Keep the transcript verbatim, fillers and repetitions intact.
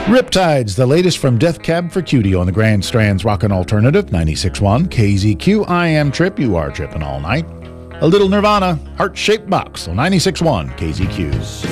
Riptides, the latest from Death Cab for Cutie on the Grand Strand's Rockin' Alternative, ninety-six point one K Z Q. I am Trip, you are tripping all night. A little Nirvana, Heart-Shaped Box on ninety-six point one K Z Q.